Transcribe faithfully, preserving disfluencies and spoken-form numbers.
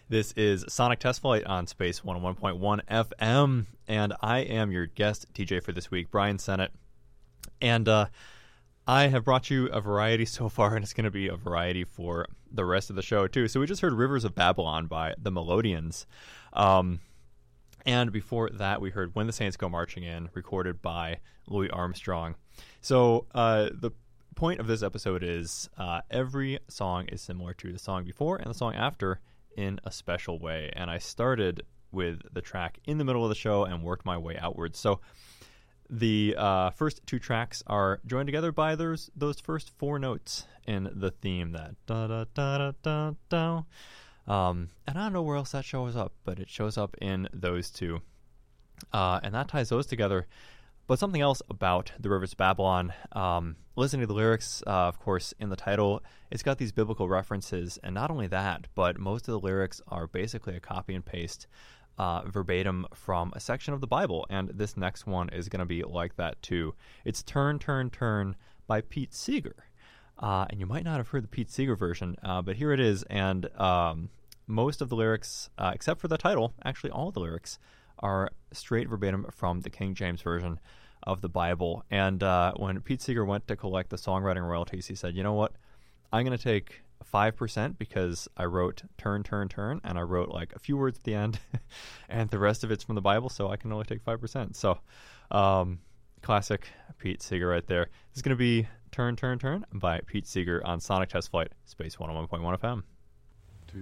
This is Sonic Test Flight on Space one oh one point one F M, and I am your guest D J for this week, Brian Sennett. And uh, I have brought you a variety so far, and it's going to be a variety for the rest of the show, too. So we just heard Rivers of Babylon by the Melodians. Um, and before that, we heard When the Saints Go Marching In, recorded by Louis Armstrong. So uh, the point of this episode is uh, every song is similar to the song before and the song after in a special way. And I started with the track in the middle of the show and worked my way outwards. So the uh, first two tracks are joined together by those those first four notes in the theme, that da da da da da da. Um, and I don't know where else that shows up, but it shows up in those two. Uh, and that ties those together. But something else about the Rivers of Babylon, um, listening to the lyrics, uh, of course, in the title, it's got these biblical references. And not only that, but most of the lyrics are basically a copy and paste uh, verbatim from a section of the Bible. And this next one is going to be like that, too. It's Turn, Turn, Turn by Pete Seeger. Uh, and you might not have heard the Pete Seeger version, uh, but here it is. And um, most of the lyrics, uh, except for the title, actually all the lyrics, are straight verbatim from the King James Version of the Bible. And uh, when Pete Seeger went to collect the songwriting royalties, he said, you know what, I'm going to take five percent because I wrote turn, turn, turn, and I wrote like a few words at the end, and the rest of it's from the Bible, so I can only take five percent. So um, classic Pete Seeger right there. This is going to be Turn, Turn, Turn by Pete Seeger on Sonic Test Flight, Space one oh one point one F M.